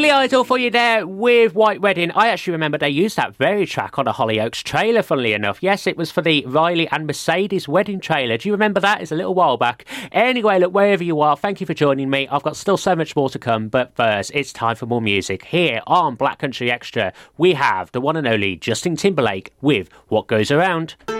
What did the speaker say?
Billy Idol for you there with White Wedding. I actually remember they used that very track on a Hollyoaks trailer, funnily enough. Yes, it was for the Riley and Mercedes wedding trailer. Do you remember that? It's a little while back. Anyway, look, wherever you are, thank you for joining me. I've got still so much more to come, but first, it's time for more music. Here on Black Country Extra, we have the one and only Justin Timberlake with What Goes Around.